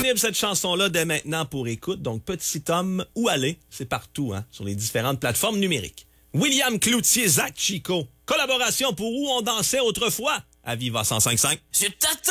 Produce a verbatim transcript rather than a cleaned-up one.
disponible cette chanson-là dès maintenant pour écoute. Donc, Petit Homme, où aller? C'est partout, hein, sur les différentes plateformes numériques. William Cloutier, Zach Chico. Collaboration pour Où on dansait autrefois à Viva cent cinq virgule cinq. Je t'attends.